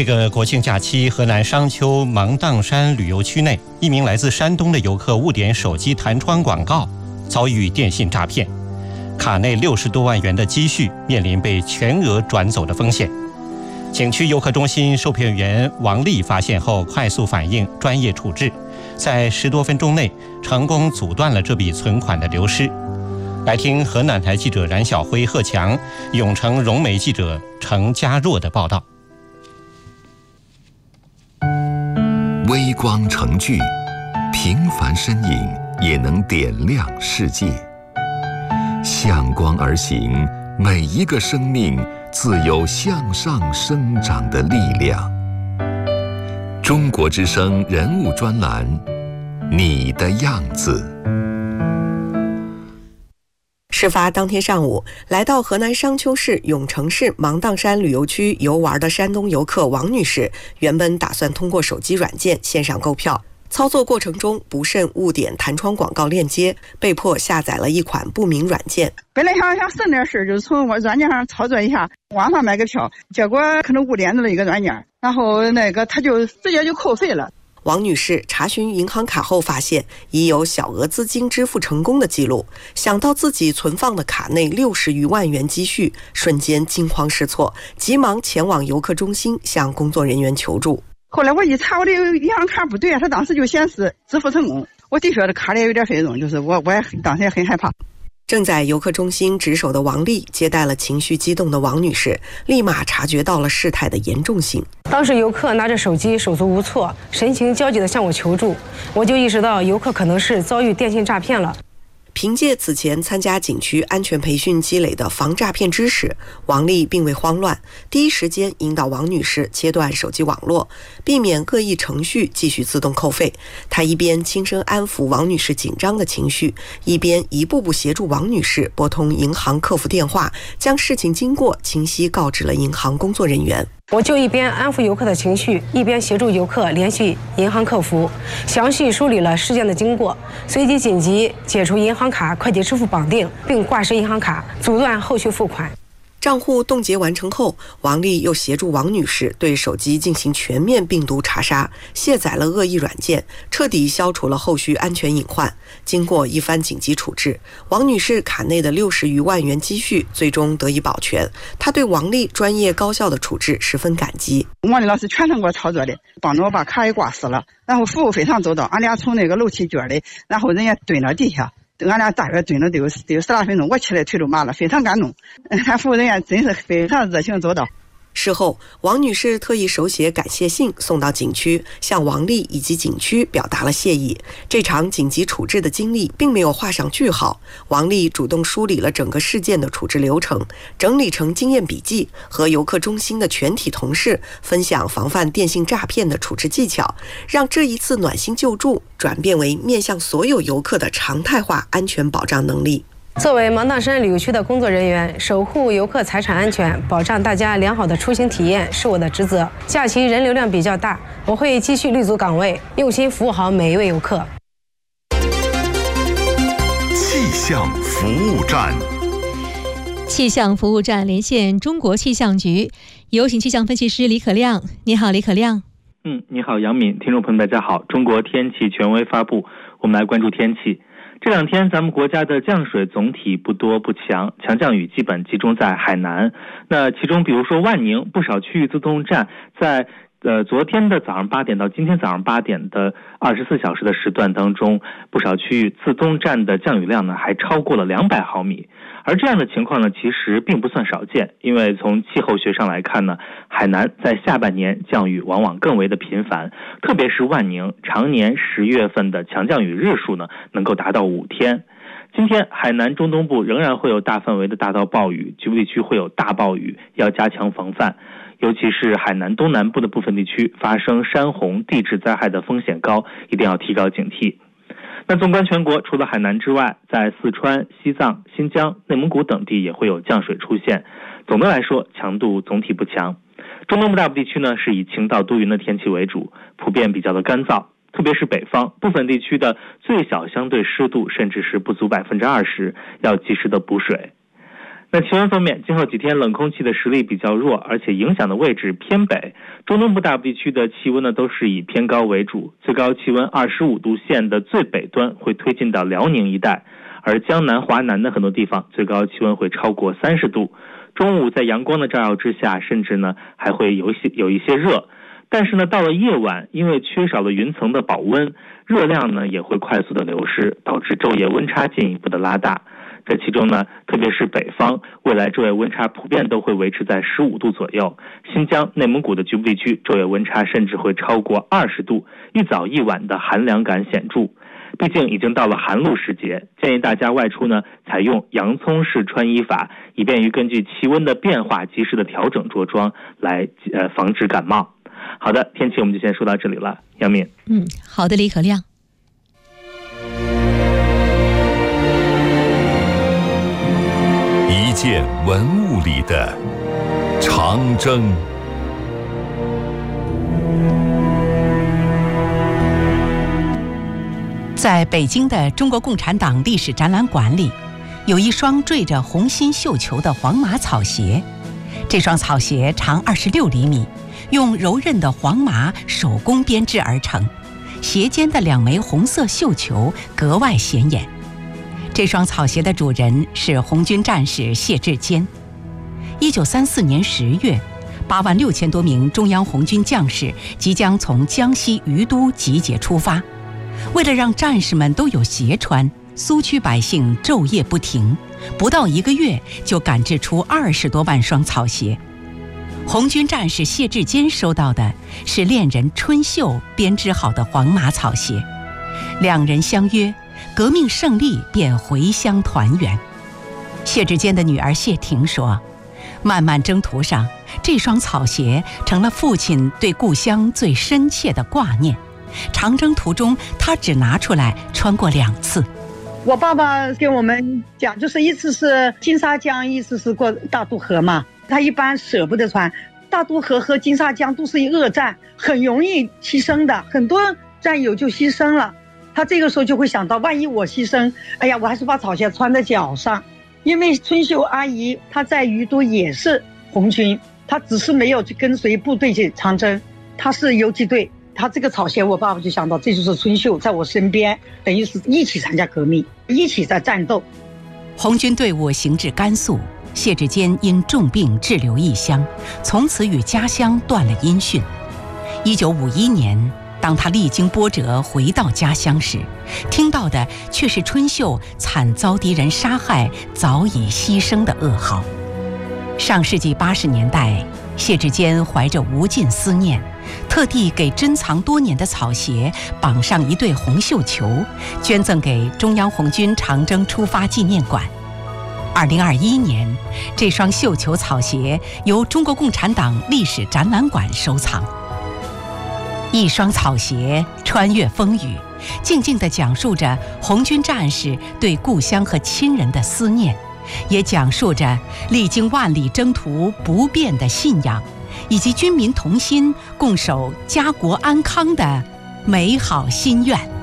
这个国庆假期，河南商丘芒砀山旅游区内，一名来自山东的游客误点手机弹窗广告，遭遇电信诈骗，卡内60多万元的积蓄面临被全额转走的风险。景区游客中心售票员王丽发现后快速反应，专业处置，在10多分钟内成功阻断了这笔存款的流失。来听河南台记者冉晓辉、贺强、永城融媒记者程家若的报道。 微光成炬，平凡身影也能点亮世界。向光而行，每一个生命自有向上生长的力量。中国之声人物专栏，你的样子。 事发当天上午，来到河南商丘市永城市芒砀山旅游区游玩的山东游客王女士，原本打算通过手机软件线上购票，操作过程中不慎误点弹窗广告链接，被迫下载了一款不明软件。 本来想省点事，就是从我软件上操作一下，网上买个票，结果可能误点了一个软件，然后他就直接就扣费了。 王女士查询银行卡后发现已有小额资金支付成功的记录，想到自己存放的卡内60余万元积蓄，瞬间惊慌失措，急忙前往游客中心向工作人员求助。 后来我一查，我的银行卡不对，他当时就显示支付成功。我的确这卡里有点费用，就是我也当时也很害怕。 正在游客中心值守的王丽接待了情绪激动的王女士，立马察觉到了事态的严重性。 当时游客拿着手机手足无措，神情焦急地向我求助，我就意识到游客可能是遭遇电信诈骗了。 凭借此前参加景区安全培训积累的防诈骗知识，王丽并未慌乱，第一时间引导王女士切断手机网络，避免恶意程序继续自动扣费。她一边轻声安抚王女士紧张的情绪，一边一步步协助王女士拨通银行客服电话，将事情经过清晰告知了银行工作人员。 我就一边安抚游客的情绪，一边协助游客联系银行客服，详细梳理了事件的经过，随即紧急解除银行卡快捷支付绑定，并挂失银行卡，阻断后续付款。 账户冻结完成后，王丽又协助王女士对手机进行全面病毒查杀，卸载了恶意软件，彻底消除了后续安全隐患。经过一番紧急处置，王女士卡内的60余万元积蓄最终得以保全。她对王丽专业高效的处置十分感激。 王丽老师全程给我操作的，帮着我把卡给挂失了，然后服务非常周到。俺俩从楼梯角里，然后人家蹲到地下。俺俩大约蹲了得有10来分钟，我起来腿都麻了，非常感动。他服务人员真是非常热情周到。 事后，王女士特意手写感谢信送到景区，向王丽以及景区表达了谢意。这场紧急处置的经历并没有画上句号，王丽主动梳理了整个事件的处置流程，整理成经验笔记，和游客中心的全体同事分享防范电信诈骗的处置技巧，让这一次暖心救助转变为面向所有游客的常态化安全保障能力。 作为芒砀山旅游区的工作人员，守护游客财产安全，保障大家良好的出行体验是我的职责。假期人流量比较大，我会继续立足岗位，用心服务好每一位游客。 气象服务站， 气象服务站连线中国气象局，有请气象分析师李可亮。你好，李可亮。 你好，杨敏，听众朋友们，大家好。中国天气权威发布，我们来关注天气。这两天咱们国家的降水总体不多不强，强降雨基本集中在海南。那其中比如说万宁不少区域自动站在昨天的早上8点到今天早上8点的24小时的时段当中，不少区域自动站的降雨量呢还超过了200毫米。而这样的情况呢其实并不算少见，因为从气候学上来看呢，海南在下半年降雨往往更为的频繁，特别是万宁常年10月份的强降雨日数呢能够达到5天。今天海南中东部仍然会有大范围的大到暴雨，局部地区会有大暴雨，要加强防范。尤其是海南东南部的部分地区发生山洪地质灾害的风险高，一定要提高警惕。那纵观全国，除了海南之外，在四川、西藏、新疆、内蒙古等地也会有降水出现。总的来说，强度总体不强。中东部大部地区呢是以晴到多云的天气为主，普遍比较的干燥，特别是北方部分地区的最小相对湿度甚至是不足20%，要及时的补水。 那气温方面，今后几天冷空气的实力比较弱，而且影响的位置偏北，中东部大部地区的气温呢都是以偏高为主，最高气温25度线的最北端会推进到辽宁一带，而江南、华南的很多地方最高气温会超过30度。中午在阳光的照耀之下，甚至呢还会有一些热，但是呢到了夜晚，因为缺少了云层的保温，热量呢也会快速的流失，导致昼夜温差进一步的拉大。在其中呢，特别是北方，未来昼夜温差普遍都会维持在15度左右。新疆、内蒙古的局部地区昼夜温差甚至会超过20度，一早一晚的寒凉感显著。毕竟已经到了寒露时节，建议大家外出呢采用洋葱式穿衣法，以便于根据气温的变化及时的调整着装，来防止感冒。好的，天气我们就先说到这里了，杨敏。 好的，李可亮。 一件文物里的长征。 在北京的中国共产党历史展览馆里，有一双缀着红心绣球的黄麻草鞋。这双草鞋长26厘米，用柔韧的黄麻手工编织而成，鞋尖的2枚红色绣球格外显眼。这双草鞋的主人是红军战士谢志坚。1934年10月，8万6千多名中央红军将士即将从江西于都集结出发。为了让战士们都有鞋穿，苏区百姓昼夜不停，不到1个月就赶制出20多万双草鞋。红军战士谢志坚收到的是恋人春秀编织好的黄麻草鞋，两人相约，革命胜利便回乡团圆。谢志坚的女儿谢婷说，漫漫征途上，这双草鞋成了父亲对故乡最深切的挂念。长征途中，他只拿出来穿过2次。 我爸爸跟我们讲，就是一次是金沙江，一次是过大渡河嘛。他一般舍不得穿，大渡河和金沙江都是恶战，很容易牺牲的，很多战友就牺牲了。他这个时候就会想到，万一我牺牲，哎呀，我还是把草鞋穿在脚上。因为春秀阿姨她在于都也是红军，她只是没有去跟随部队去长征，她是游击队。他这个草鞋，我爸爸就想到，这就是春秀在我身边，等于是一起参加革命，一起在战斗。 红军队伍行至甘肃，谢志坚因重病滞留异乡，从此与家乡断了音讯。1951年，当他历经波折回到家乡时，听到的却是春秀惨遭敌人杀害、早已牺牲的噩耗。上世纪80年代，谢志坚怀着无尽思念，特地给珍藏多年的草鞋绑上一对红绣球，捐赠给中央红军长征出发纪念馆。2021年，这双绣球草鞋由中国共产党历史展览馆收藏。一双草鞋穿越风雨，静静地讲述着红军战士对故乡和亲人的思念，也讲述着历经万里征途不变的信仰，以及军民同心共守家国安康的美好心愿。